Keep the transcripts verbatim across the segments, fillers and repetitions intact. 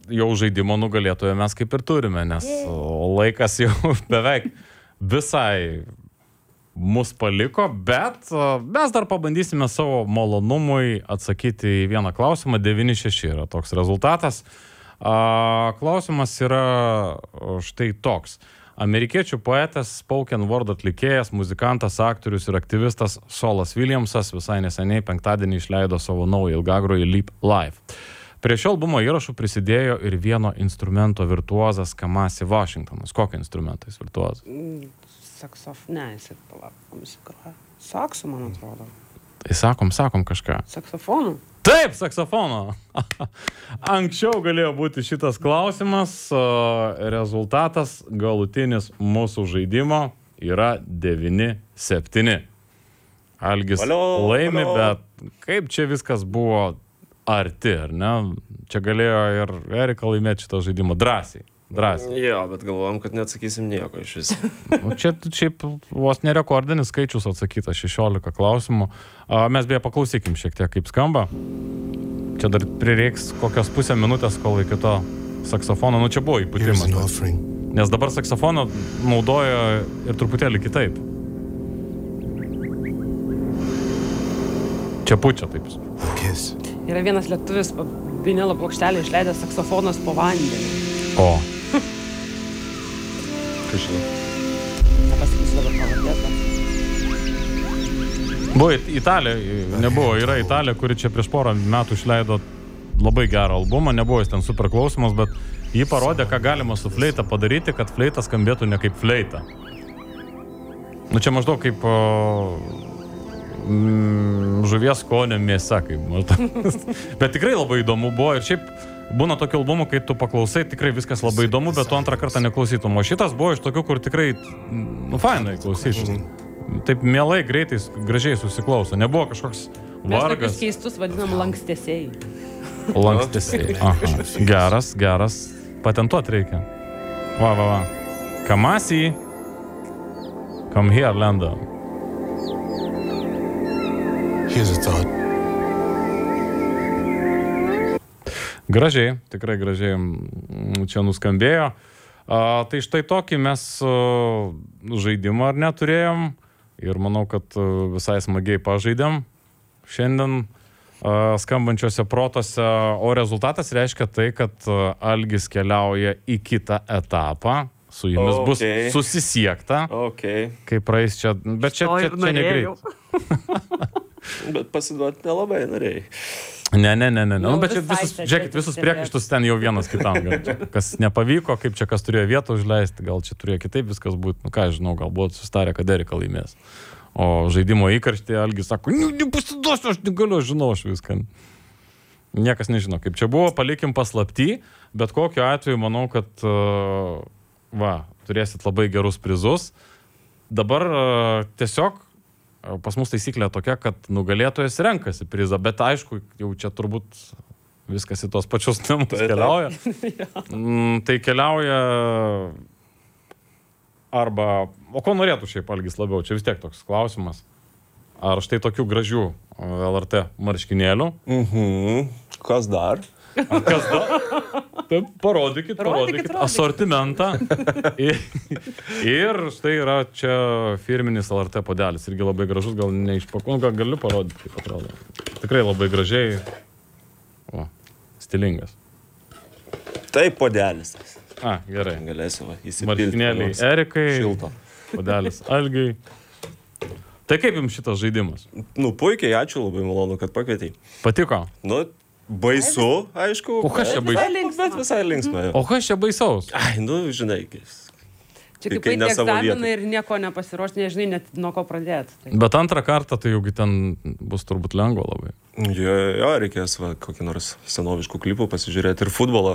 jau žaidimo nugalėtoją mes kaip ir turime, nes laikas jau beveik visai mus paliko, bet mes dar pabandysime savo malonumui atsakyti į vieną klausimą. devyni šeši yra toks rezultatas. Klausimas yra štai toks. Amerikiečių poetas, spoken word atlikėjas, muzikantas, aktorius ir aktyvistas Solas Williamsas visai neseniai penktadienį išleido savo naują ilgagrojį Leap Live. Prie šio albumo įrašų prisidėjo ir vieno instrumento virtuozas Kamasi Washingtonas. Kokio instrumento jis virtuozas? Saksof... Ne, jis palauk. Saksu, man atrodo. Tai sakom, sakom kažką. Saksofonų? Taip, saksofono. Anksčiau galėjo būti šitas klausimas. Rezultatas galutinis mūsų žaidimo yra devyni septyni. Algis valio, laimi, valio. Bet kaip čia viskas buvo arti, ar ne? Čia galėjo ir Erika laimėti šitą žaidimą drąsiai. Drąsiai. Jo, bet galvojom, kad neatsakysim nieko iš vis. Nu, čia šiaip vos nerekordinis skaičius atsakyta, šešiolika klausimų. A, mes beje paklausykim šiek tiek, kaip skamba. Čia dar prireiks kokios pusę minutės, kol iki to saksofono, nu čia buvo įpūtimas. Nes dabar saksofoną naudoja ir truputėlį kitaip. Čia pučia taip. Yra vienas lietuvis vinilo plokštelį išleidęs saksofonas po vandenį. O. Kažkai. Nepasakysiu dabar pavardės. Buvo Italija, nebuvo, yra Italija, kuri čia prieš porą metų išleido labai gerą albumą, nebuvo jis ten super klausimas, bet jį parodė, ką galima su fleita padaryti, kad fleita skambėtų ne kaip fleita. Nu čia maždaug kaip o, mm, žuvies skonio mėsa, kaip maždaug. Bet tikrai labai įdomu buvo ir šiaip būna tokių albumų, kai tu paklausai, tikrai viskas labai įdomu, bet tu antrą kartą neklausytum. O šitas buvo iš tokių, kur tikrai, nu, fainai klausytum. Taip mielai, greitai, gražiai susiklauso. Nebuvo kažkoks vargas. Mes tokius keistus vadinam lankstesiai. Lankstesiai. Aha. Geras, geras. Patentuot reikia. Va, va, va. Kamasi. Come here, Lando. Here's a thought. Gražiai, tikrai gražiai čia nuskambėjo. A, tai štai tokį mes a, žaidimą ar neturėjom ir manau, kad a, visai smagiai pažaidėm šiandien a, skambančiuose protose, o rezultatas reiškia tai, kad a, Algis keliauja į kitą etapą, su jumis okay. bus susisiekta, okay. kai praeis čia, bet čia, čia, čia negreit. Bet pasiduoti nelabai norėjai. Ne, ne, ne, ne. Nu, Nu, bet čia visai visus, čia žiūrėkit, visus priekaištus ten jau vienas kitam. Gal čia, kas nepavyko, kaip čia kas turėjo vietą užleisti, gal čia turėjo kitaip viskas būti. Nu ką, žinau, gal buvo sustarę, kad Erika laimės. O žaidimo įkarštį Algis sako, nu, nepasiduosiu, aš negaliu, žinau aš viską. Niekas nežino, kaip čia buvo, palikim paslapty, bet kokiu atveju manau, kad uh, va, turėsit labai gerus prizus. Dabar uh, tiesiog pas mus taisyklė tokia, kad nugalėtojas renkasi prizą, bet aišku, jau čia turbūt viskas į tos pačius namus keliauja. mm, tai keliauja arba... O ko norėtų šiaip Algis labiau? Čia vis tiek toks klausimas. Ar štai tokių gražių L R T marškinėlių? Mhm. Kas dar? A, kas dar? Taip, parodykit, parodykit, parodykit asortimentą. Ir, ir štai yra čia firminis L R T puodelis. Irgi labai gražus, gal neišpakuoju, gal galiu parodyti, kaip atrodo. Tikrai labai gražiai. O, stilingas. Taip, puodelis. A, gerai. Galėsiu va, įsipilti. Marškinėliai Erikai. Šilto. Puodelis Algiui. Tai kaip jums šitas žaidimas? Nu, puikiai, ačiū, labai malonu, kad pakvietei. Patiko? Nu, baisu, aišku. O kas čia baisu? Bet visai linksma. O kas čia baisaus? Ai, nu, žinai, Čia kaip kai eiti ne savo egzaminą vietoj. ir nieko nepasiruošti, nežinai net nuo ko pradėti. Tai. Bet antrą kartą tai jaugi ten bus turbūt lengva labai. Jo, jo, reikės va, kokį nors senoviškų klipų pasižiūrėti ir futbolą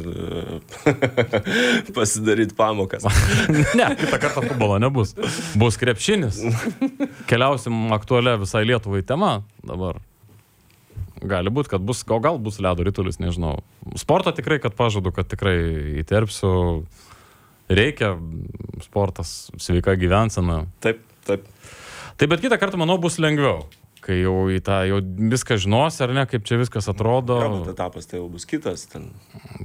pasidaryti pamokas. Ne, kitą kartą futbolo nebus. Bus krepšinis. Keliausim aktualią visai Lietuvai tema dabar. Gali būti, kad bus, o gal bus ledo ritulis, nežinau. Sportą tikrai, kad pažadu, kad tikrai įterpsiu. Reikia sportas, sveika gyvensena. Taip, taip. Taip, bet kitą kartą, manau, bus lengviau. Kai jau į tą, jau viską žinosi, ar ne, kaip čia viskas atrodo. Jo, bet etapas tai jau bus kitas. Ten...